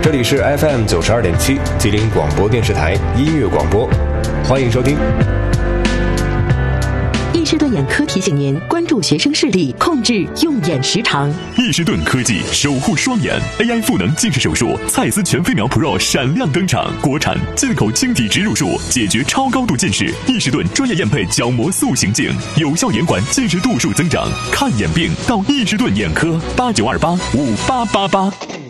这里是 FM 92.7吉林广播电视台音乐广播，欢迎收听。 易士顿眼科提醒您关注学生视力，控制用眼时长。 易士顿科技守护双眼 AI 赋能近视手术，蔡司全飞秒 Pro 闪亮登场，国产进口晶体植入术，解决超高度近视。易士顿专业验配角膜塑形镜，有效延缓近视度数增长。看眼病到易士顿眼科，89285888。